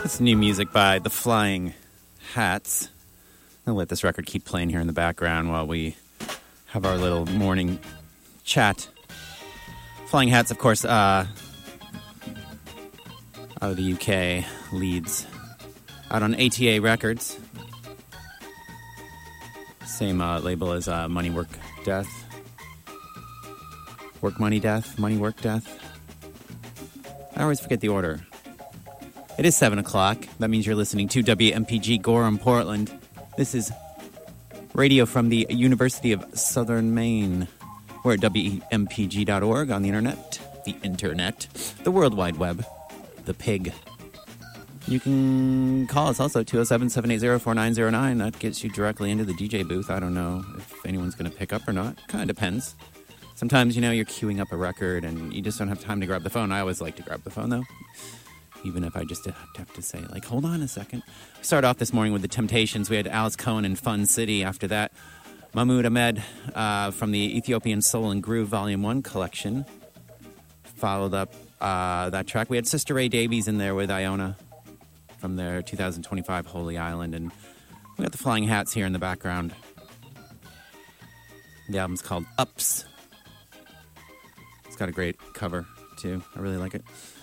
That's new music by The Flying Hats. I'll let this record keep playing here in the background while we have our little morning chat. Flying Hats, of course, out of the UK, Leeds, out on ATA Records. Same label as Money, Work, Death. Work, Money, Death. Money, Work, Death. I always forget the order. It is 7 o'clock. That means you're listening to WMPG Gorham, Portland. This is radio from the University of Southern Maine. We're at WMPG.org on the internet, the World Wide Web, the pig. You can call us also, 207-780-4909. That gets you directly into the DJ booth. I don't know if anyone's going to pick up or not. Kind of depends. Sometimes, you know, you're queuing up a record and you just don't have time to grab the phone. I always like to grab the phone, though. Even if I just have to say, like, hold on a second. We started off this morning with The Temptations. We had Alice Cohen and Fun City. After that, Mahmoud Ahmed from the Ethiopian Soul and Groove Volume 1 collection. Followed up that track. We had Sister Ray Davies in there with Iona from their 2025 Holy Island. And we got the Flying Hats here in the background. The album's called Ups. It's got a great cover, too. I really like it.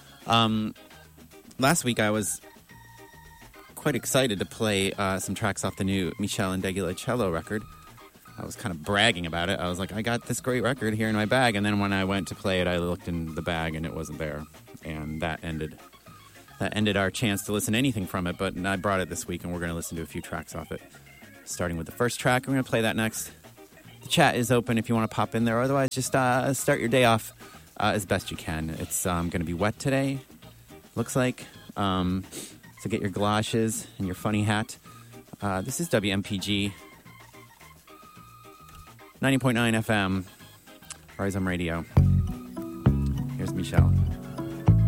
Last week I was quite excited to play some tracks off the new Michel Ndegeocello record. I was kind of bragging about it. I was like, I got this great record here in my bag. And then when I went to play it, I looked in the bag and it wasn't there. And that ended our chance to listen to anything from it. But I brought it this week and we're going to listen to a few tracks off it. Starting with the first track. We're going to play that next. The chat is open if you want to pop in there. Otherwise, just start your day off as best you can. It's going to be wet today. Looks like. So get your galoshes and your funny hat. This is WMPG 90.9 FM, Rhizome Radio. Here's Michelle.